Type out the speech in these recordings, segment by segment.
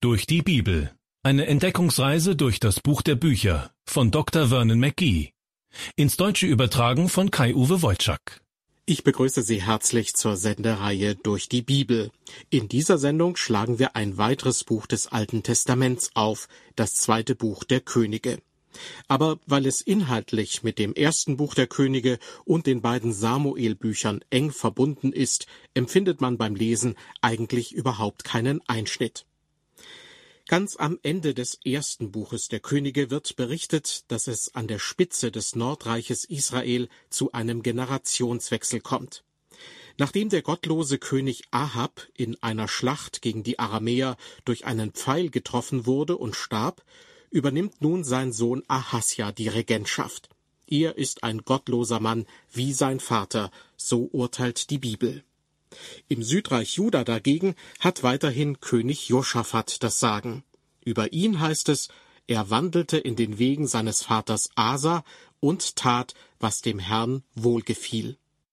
durch die Bibel. Eine Entdeckungsreise durch das Buch der Bücher von Dr. Vernon McGee. Ins Deutsche übertragen von Kai-Uwe Wojczak. Ich begrüße Sie herzlich zur Sendereihe Durch die Bibel. In dieser Sendung schlagen wir ein weiteres Buch des Alten Testaments auf, das 2. Buch der Könige. Aber weil es inhaltlich mit dem 1. Buch der Könige und den beiden Samuel-Büchern eng verbunden ist, empfindet man beim Lesen eigentlich überhaupt keinen Einschnitt. Ganz am Ende des 1. Buches der Könige wird berichtet, dass es an der Spitze des Nordreiches Israel zu einem Generationswechsel kommt. Nachdem der gottlose König Ahab in einer Schlacht gegen die Aramäer durch einen Pfeil getroffen wurde und starb, übernimmt nun sein Sohn Ahasja die Regentschaft. Er ist ein gottloser Mann wie sein Vater, so urteilt die Bibel. Im Südreich Juda dagegen hat weiterhin König Josaphat das Sagen. Über ihn heißt es, er wandelte in den Wegen seines Vaters Asa und tat, was dem Herrn wohlgefiel.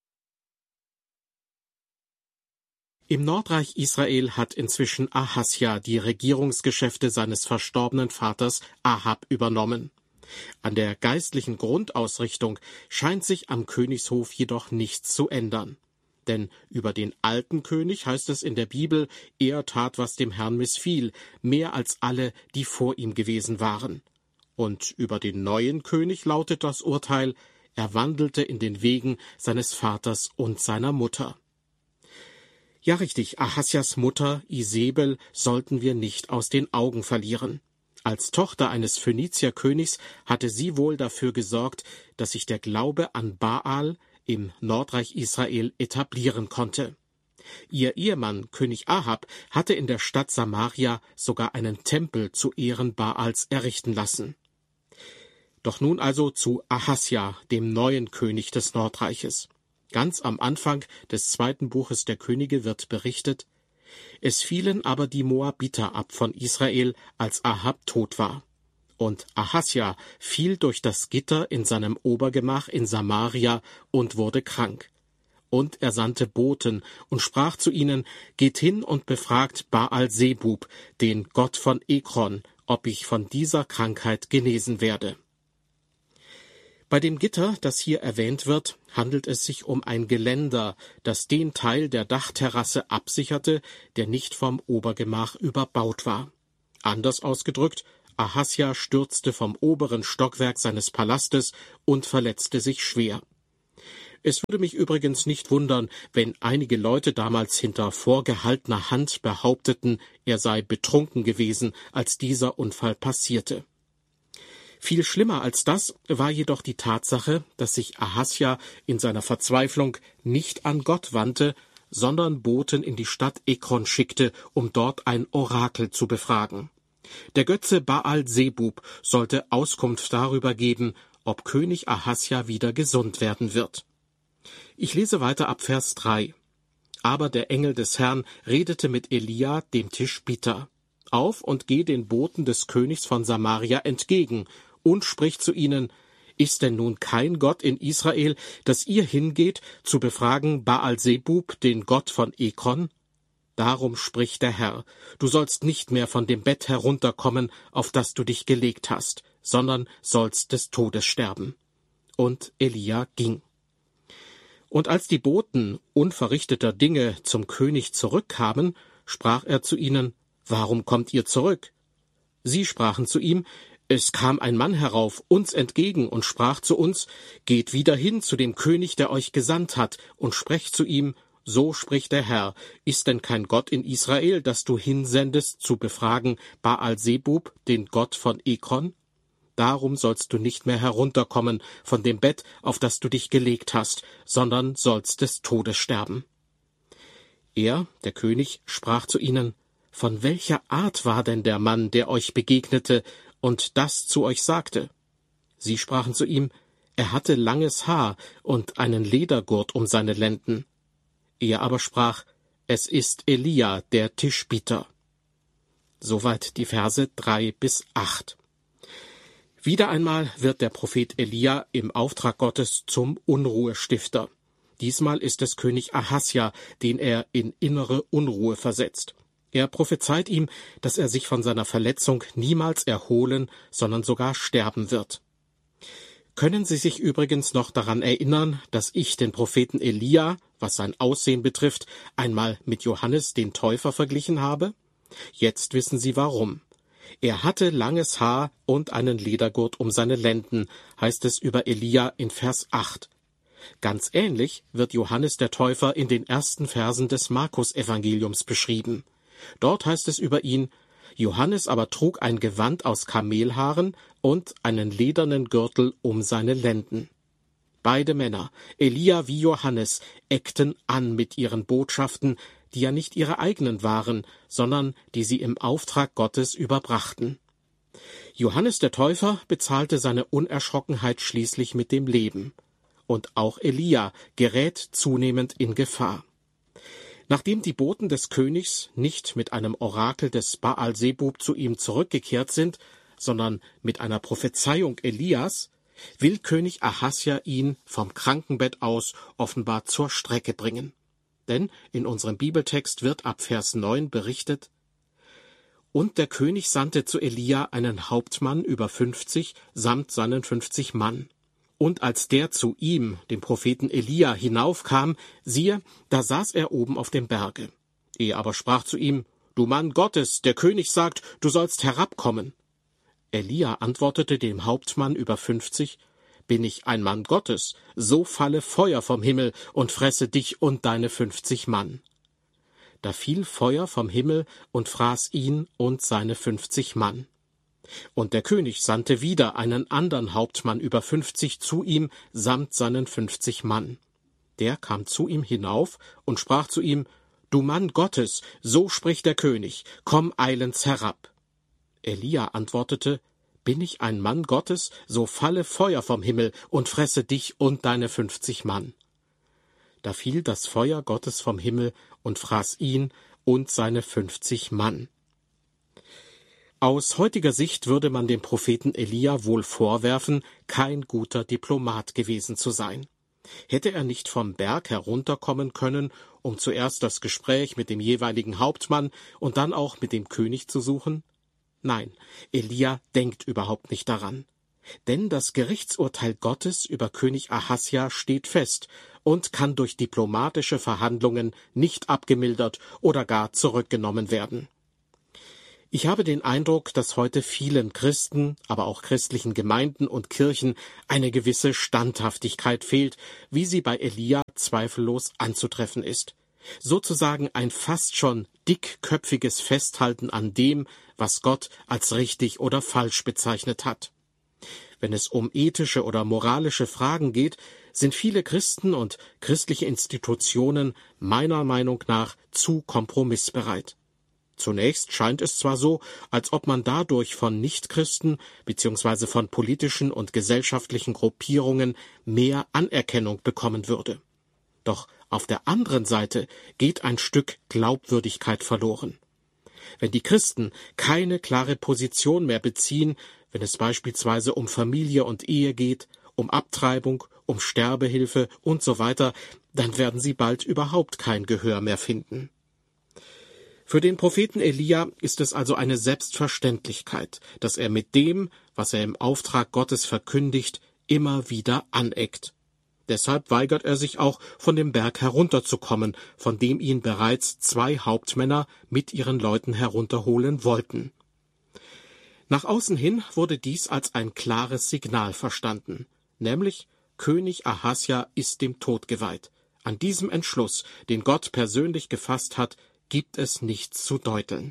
Im Nordreich Israel hat inzwischen Ahasja die Regierungsgeschäfte seines verstorbenen Vaters Ahab übernommen. An der geistlichen Grundausrichtung scheint sich am Königshof jedoch nichts zu ändern. Denn über den alten König heißt es in der Bibel, er tat, was dem Herrn missfiel, mehr als alle, die vor ihm gewesen waren. Und über den neuen König lautet das Urteil, er wandelte in den Wegen seines Vaters und seiner Mutter. Ja richtig, Ahasjas Mutter Isebel sollten wir nicht aus den Augen verlieren. Als Tochter eines Phönizierkönigs hatte sie wohl dafür gesorgt, dass sich der Glaube an Baal im Nordreich Israel etablieren konnte. Ihr Ehemann, König Ahab, hatte in der Stadt Samaria sogar einen Tempel zu Ehren Baals errichten lassen. Doch nun also zu Ahasja, dem neuen König des Nordreiches. Ganz am Anfang des 2. Buches der Könige wird berichtet, es fielen aber die Moabiter ab von Israel, als Ahab tot war. Und Ahasja fiel durch das Gitter in seinem Obergemach in Samaria und wurde krank. Und er sandte Boten und sprach zu ihnen, geht hin und befragt Baal-Sebub, den Gott von Ekron, ob ich von dieser Krankheit genesen werde. Bei dem Gitter, das hier erwähnt wird, handelt es sich um ein Geländer, das den Teil der Dachterrasse absicherte, der nicht vom Obergemach überbaut war. Anders ausgedrückt, Ahasja stürzte vom oberen Stockwerk seines Palastes und verletzte sich schwer. Es würde mich übrigens nicht wundern, wenn einige Leute damals hinter vorgehaltener Hand behaupteten, er sei betrunken gewesen, als dieser Unfall passierte. Viel schlimmer als das war jedoch die Tatsache, dass sich Ahasja in seiner Verzweiflung nicht an Gott wandte, sondern Boten in die Stadt Ekron schickte, um dort ein Orakel zu befragen. Der Götze Baal-Sebub sollte Auskunft darüber geben, ob König Ahasja wieder gesund werden wird. Ich lese weiter ab Vers 3. Aber der Engel des Herrn redete mit Elia, dem Tischbiter. Auf und geh den Boten des Königs von Samaria entgegen und sprich zu ihnen, ist denn nun kein Gott in Israel, dass ihr hingeht, zu befragen Baal-Sebub, den Gott von Ekron? Darum spricht der Herr, du sollst nicht mehr von dem Bett herunterkommen, auf das du dich gelegt hast, sondern sollst des Todes sterben. Und Elia ging. Und als die Boten unverrichteter Dinge zum König zurückkamen, sprach er zu ihnen, warum kommt ihr zurück? Sie sprachen zu ihm, es kam ein Mann herauf uns entgegen und sprach zu uns, geht wieder hin zu dem König, der euch gesandt hat, und sprecht zu ihm, so spricht der Herr, ist denn kein Gott in Israel, dass du hinsendest, zu befragen Baal-Sebub, den Gott von Ekron? Darum sollst du nicht mehr herunterkommen von dem Bett, auf das du dich gelegt hast, sondern sollst des Todes sterben. Er, der König, sprach zu ihnen, von welcher Art war denn der Mann, der euch begegnete und das zu euch sagte? Sie sprachen zu ihm, er hatte langes Haar und einen Ledergurt um seine Lenden. Er aber sprach, es ist Elia, der Tischbiter. Soweit die Verse 3-8. Wieder einmal wird der Prophet Elia im Auftrag Gottes zum Unruhestifter. Diesmal ist es König Ahasja, den er in innere Unruhe versetzt. Er prophezeit ihm, dass er sich von seiner Verletzung niemals erholen, sondern sogar sterben wird. Können Sie sich übrigens noch daran erinnern, dass ich den Propheten Elia, was sein Aussehen betrifft, einmal mit Johannes den Täufer verglichen habe? Jetzt wissen Sie warum. Er hatte langes Haar und einen Ledergurt um seine Lenden, heißt es über Elia in Vers 8. Ganz ähnlich wird Johannes der Täufer in den ersten Versen des Markus-Evangeliums beschrieben. Dort heißt es über ihn: Johannes aber trug ein Gewand aus Kamelhaaren und einen ledernen Gürtel um seine Lenden. Beide Männer, Elia wie Johannes, eckten an mit ihren Botschaften, die ja nicht ihre eigenen waren, sondern die sie im Auftrag Gottes überbrachten. Johannes der Täufer bezahlte seine Unerschrockenheit schließlich mit dem Leben. Und auch Elia gerät zunehmend in Gefahr. Nachdem die Boten des Königs nicht mit einem Orakel des Baal-Sebub zu ihm zurückgekehrt sind, sondern mit einer Prophezeiung Elias, will König Ahasja ihn vom Krankenbett aus offenbar zur Strecke bringen. Denn in unserem Bibeltext wird ab Vers 9 berichtet: Und der König sandte zu Elia einen Hauptmann über 50 samt seinen 50 Mann. Und als der zu ihm, dem Propheten Elia, hinaufkam, siehe, da saß er oben auf dem Berge. Er aber sprach zu ihm: Du Mann Gottes, der König sagt, du sollst herabkommen. Elia antwortete dem Hauptmann über 50: Bin ich ein Mann Gottes, so falle Feuer vom Himmel und fresse dich und deine 50 Mann. Da fiel Feuer vom Himmel und fraß ihn und seine 50 Mann. Und der König sandte wieder einen anderen Hauptmann über 50 zu ihm samt seinen 50 Mann. Der kam zu ihm hinauf und sprach zu ihm: Du Mann Gottes, so spricht der König, komm eilends herab. Elia antwortete: Bin ich ein Mann Gottes, so falle Feuer vom Himmel und fresse dich und deine 50 Mann. Da fiel das Feuer Gottes vom Himmel und fraß ihn und seine 50 Mann. Aus heutiger Sicht würde man dem Propheten Elia wohl vorwerfen, kein guter Diplomat gewesen zu sein. Hätte er nicht vom Berg herunterkommen können, um zuerst das Gespräch mit dem jeweiligen Hauptmann und dann auch mit dem König zu suchen? Nein, Elia denkt überhaupt nicht daran. Denn das Gerichtsurteil Gottes über König Ahasja steht fest und kann durch diplomatische Verhandlungen nicht abgemildert oder gar zurückgenommen werden. Ich habe den Eindruck, dass heute vielen Christen, aber auch christlichen Gemeinden und Kirchen eine gewisse Standhaftigkeit fehlt, wie sie bei Elia zweifellos anzutreffen ist. Sozusagen ein fast schon dickköpfiges Festhalten an dem, was Gott als richtig oder falsch bezeichnet hat. Wenn es um ethische oder moralische Fragen geht, sind viele Christen und christliche Institutionen meiner Meinung nach zu kompromissbereit. Zunächst scheint es zwar so, als ob man dadurch von Nichtchristen bzw. von politischen und gesellschaftlichen Gruppierungen mehr Anerkennung bekommen würde. Doch auf der anderen Seite geht ein Stück Glaubwürdigkeit verloren. Wenn die Christen keine klare Position mehr beziehen, wenn es beispielsweise um Familie und Ehe geht, um Abtreibung, um Sterbehilfe und so weiter, dann werden sie bald überhaupt kein Gehör mehr finden. Für den Propheten Elia ist es also eine Selbstverständlichkeit, dass er mit dem, was er im Auftrag Gottes verkündigt, immer wieder aneckt. Deshalb weigert er sich auch, von dem Berg herunterzukommen, von dem ihn bereits 2 Hauptmänner mit ihren Leuten herunterholen wollten. Nach außen hin wurde dies als ein klares Signal verstanden, nämlich König Ahasja ist dem Tod geweiht. An diesem Entschluss, den Gott persönlich gefasst hat, gibt es nichts zu deuteln.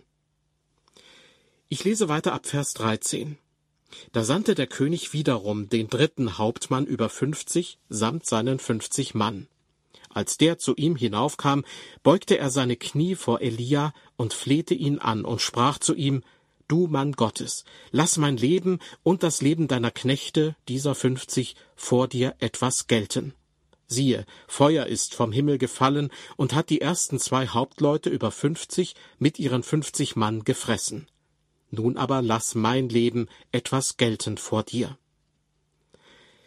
Ich lese weiter ab Vers 13. Da sandte der König wiederum den 3. Hauptmann über 50 samt seinen 50 Mann. Als der zu ihm hinaufkam, beugte er seine Knie vor Elia und flehte ihn an und sprach zu ihm: Du Mann Gottes, lass mein Leben und das Leben deiner Knechte, dieser 50, vor dir etwas gelten. Siehe, Feuer ist vom Himmel gefallen und hat die ersten 2 Hauptleute über 50 mit ihren 50 Mann gefressen. Nun aber lass mein Leben etwas gelten vor dir.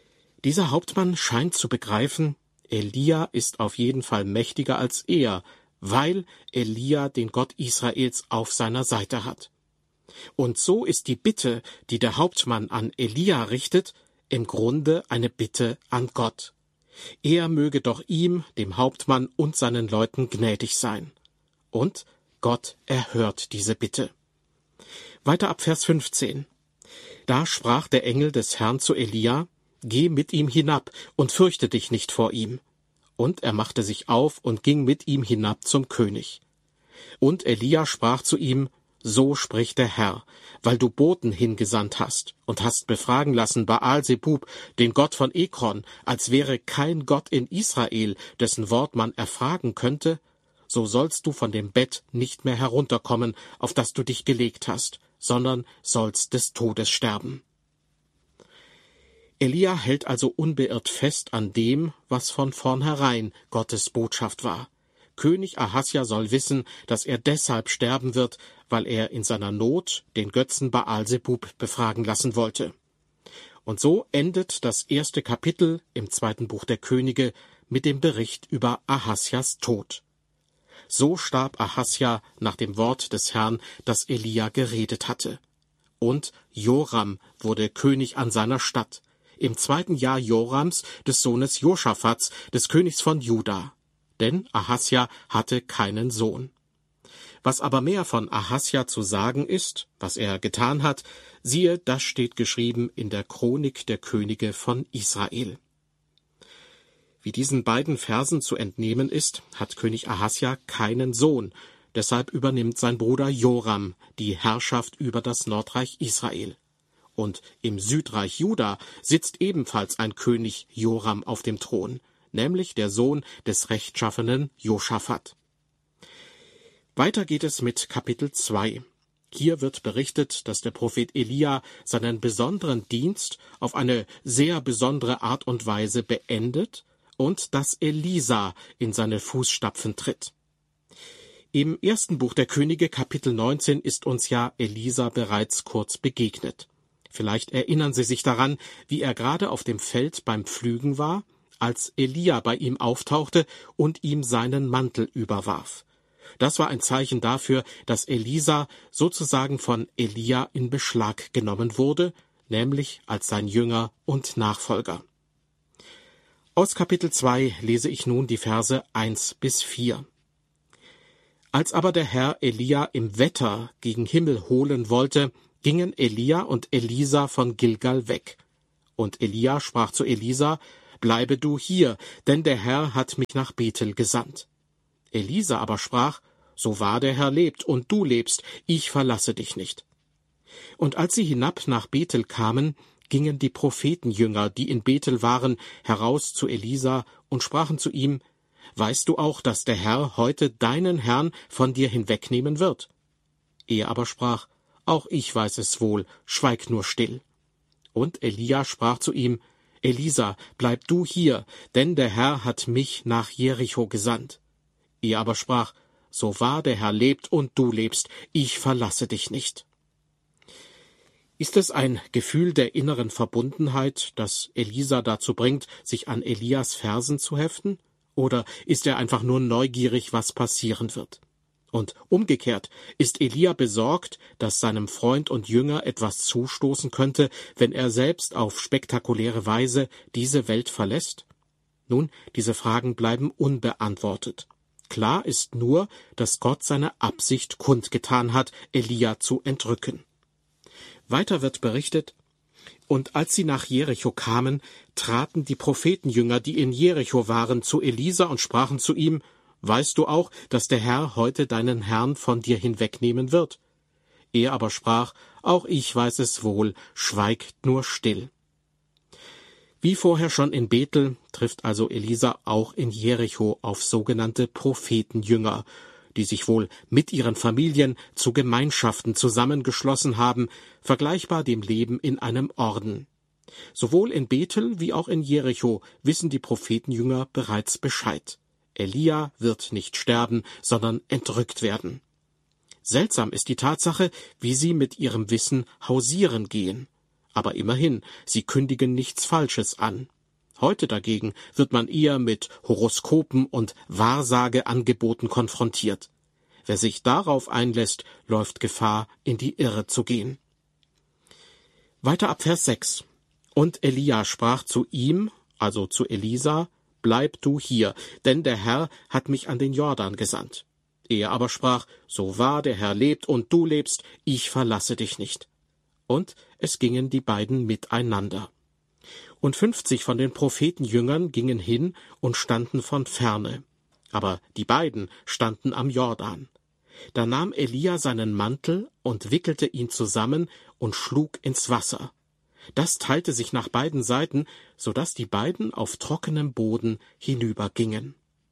Dieser Hauptmann scheint zu begreifen, Elia ist auf jeden Fall mächtiger als er, weil Elia den Gott Israels auf seiner Seite hat. Und so ist die Bitte, die der Hauptmann an Elia richtet, im Grunde eine Bitte an Gott. Er möge doch ihm, dem Hauptmann und seinen Leuten gnädig sein. Und Gott erhört diese Bitte. Weiter ab Vers 15. Da sprach der Engel des Herrn zu Elia: Geh mit ihm hinab und fürchte dich nicht vor ihm. Und er machte sich auf und ging mit ihm hinab zum König. Und Elia sprach zu ihm: So spricht der Herr, weil du Boten hingesandt hast und hast befragen lassen Baal-Zebub, den Gott von Ekron, als wäre kein Gott in Israel, dessen Wort man erfragen könnte, so sollst du von dem Bett nicht mehr herunterkommen, auf das du dich gelegt hast, sondern sollst des Todes sterben. Elia hält also unbeirrt fest an dem, was von vornherein Gottes Botschaft war. König Ahasja soll wissen, dass er deshalb sterben wird, weil er in seiner Not den Götzen Baal-Zebub befragen lassen wollte. Und so endet das 1. Kapitel im 2. Buch der Könige mit dem Bericht über Ahasjas Tod. So starb Ahasja nach dem Wort des Herrn, das Elia geredet hatte. Und Joram wurde König an seiner Stadt, im 2. Jahr Jorams, des Sohnes Joschafats, des Königs von Juda. Denn Ahasja hatte keinen Sohn. Was aber mehr von Ahasja zu sagen ist, was er getan hat, siehe, das steht geschrieben in der Chronik der Könige von Israel. Wie diesen beiden Versen zu entnehmen ist, hat König Ahasja keinen Sohn, deshalb übernimmt sein Bruder Joram die Herrschaft über das Nordreich Israel. Und im Südreich Juda sitzt ebenfalls ein König Joram auf dem Thron, nämlich der Sohn des rechtschaffenen Joschafat. Weiter geht es mit Kapitel 2. Hier wird berichtet, dass der Prophet Elia seinen besonderen Dienst auf eine sehr besondere Art und Weise beendet und dass Elisa in seine Fußstapfen tritt. Im 1. Buch der Könige, Kapitel 19, ist uns ja Elisa bereits kurz begegnet. Vielleicht erinnern Sie sich daran, wie er gerade auf dem Feld beim Pflügen war, als Elia bei ihm auftauchte und ihm seinen Mantel überwarf. Das war ein Zeichen dafür, dass Elisa sozusagen von Elia in Beschlag genommen wurde, nämlich als sein Jünger und Nachfolger. Aus Kapitel 2 lese ich nun die Verse 1-4. Als aber der Herr Elia im Wetter gegen Himmel holen wollte, gingen Elia und Elisa von Gilgal weg. Und Elia sprach zu Elisa: Bleibe du hier, denn der Herr hat mich nach Bethel gesandt. Elisa aber sprach: So wahr der Herr lebt und du lebst, ich verlasse dich nicht. Und als sie hinab nach Bethel kamen, gingen die Prophetenjünger, die in Bethel waren, heraus zu Elisa und sprachen zu ihm: Weißt du auch, dass der Herr heute deinen Herrn von dir hinwegnehmen wird? Er aber sprach: Auch ich weiß es wohl, schweig nur still. Und Elia sprach zu ihm: Elisa, bleib du hier, denn der Herr hat mich nach Jericho gesandt. Er aber sprach: So wahr der Herr lebt und du lebst, ich verlasse dich nicht. Ist es ein Gefühl der inneren Verbundenheit, das Elisa dazu bringt, sich an Elias Versen zu heften? Oder ist er einfach nur neugierig, was passieren wird? Und umgekehrt, ist Elia besorgt, dass seinem Freund und Jünger etwas zustoßen könnte, wenn er selbst auf spektakuläre Weise diese Welt verlässt? Nun, diese Fragen bleiben unbeantwortet. Klar ist nur, dass Gott seine Absicht kundgetan hat, Elia zu entrücken. Weiter wird berichtet: Und als sie nach Jericho kamen, traten die Prophetenjünger, die in Jericho waren, zu Elisa und sprachen zu ihm: Weißt du auch, dass der Herr heute deinen Herrn von dir hinwegnehmen wird? Er aber sprach: Auch ich weiß es wohl, schweig nur still. Wie vorher schon in Bethel trifft also Elisa auch in Jericho auf sogenannte Prophetenjünger, die sich wohl mit ihren Familien zu Gemeinschaften zusammengeschlossen haben, vergleichbar dem Leben in einem Orden. Sowohl in Bethel wie auch in Jericho wissen die Prophetenjünger bereits Bescheid. Elia wird nicht sterben, sondern entrückt werden. Seltsam ist die Tatsache, wie sie mit ihrem Wissen hausieren gehen. Aber immerhin, sie kündigen nichts Falsches an. Heute dagegen wird man eher mit Horoskopen und Wahrsageangeboten konfrontiert. Wer sich darauf einlässt, läuft Gefahr, in die Irre zu gehen. Weiter ab Vers 6. Und Elia sprach zu ihm, also zu Elisa, bleib du hier, denn der Herr hat mich an den Jordan gesandt. Er aber sprach, so wahr der Herr lebt und du lebst, ich verlasse dich nicht. Und es gingen die beiden miteinander. Und 50 von den Prophetenjüngern gingen hin und standen von ferne. Aber die beiden standen am Jordan. Da nahm Elia seinen Mantel und wickelte ihn zusammen und schlug ins Wasser. Das teilte sich nach beiden Seiten, so dass die beiden auf trockenem Boden hinübergingen.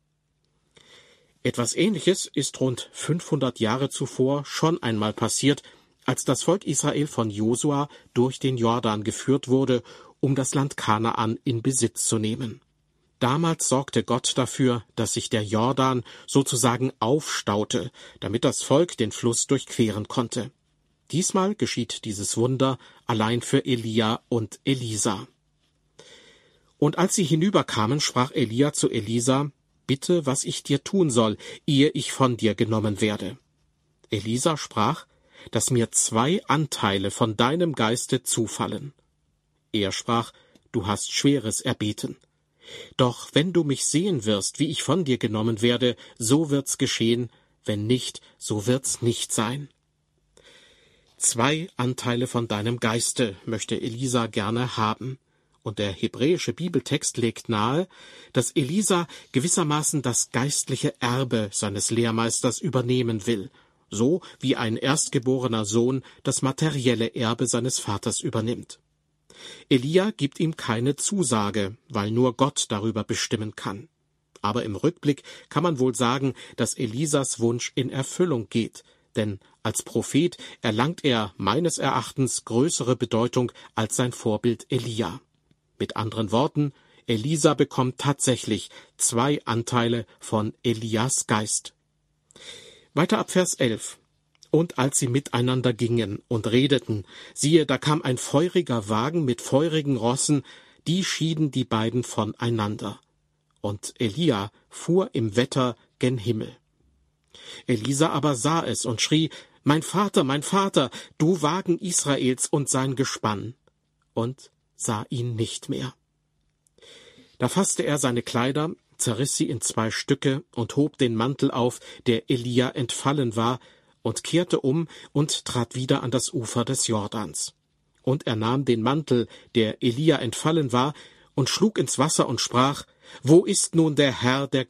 Etwas Ähnliches ist rund 500 Jahre zuvor schon einmal passiert, als das Volk Israel von Josua durch den Jordan geführt wurde, um das Land Kanaan in Besitz zu nehmen. Damals sorgte Gott dafür, dass sich der Jordan sozusagen aufstaute, damit das Volk den Fluss durchqueren konnte. Diesmal geschieht dieses Wunder allein für Elia und Elisa. Und als sie hinüberkamen, sprach Elia zu Elisa, bitte, was ich dir tun soll, ehe ich von dir genommen werde. Elisa sprach, dass mir 2 Anteile von deinem Geiste zufallen. Er sprach, du hast Schweres erbeten. Doch wenn du mich sehen wirst, wie ich von dir genommen werde, so wird's geschehen, wenn nicht, so wird's nicht sein. 2 Anteile von deinem Geiste möchte Elisa gerne haben. Und der hebräische Bibeltext legt nahe, dass Elisa gewissermaßen das geistliche Erbe seines Lehrmeisters übernehmen will, so wie ein erstgeborener Sohn das materielle Erbe seines Vaters übernimmt. Elia gibt ihm keine Zusage, weil nur Gott darüber bestimmen kann. Aber im Rückblick kann man wohl sagen, dass Elisas Wunsch in Erfüllung geht, denn als Prophet erlangt er meines Erachtens größere Bedeutung als sein Vorbild Elia. Mit anderen Worten, Elisa bekommt tatsächlich 2 Anteile von Elias Geist. Weiter ab Vers 11. Und als sie miteinander gingen und redeten, siehe, da kam ein feuriger Wagen mit feurigen Rossen, die schieden die beiden voneinander. Und Elia fuhr im Wetter gen Himmel. Elisa aber sah es und schrie, mein Vater, du Wagen Israels und sein Gespann, und sah ihn nicht mehr. Da fasste er seine Kleider, zerriss sie in 2 Stücke und hob den Mantel auf, der Elia entfallen war, und kehrte um und trat wieder an das Ufer des Jordans. Und er nahm den Mantel, der Elia entfallen war, und schlug ins Wasser und sprach, wo ist nun der Herr, der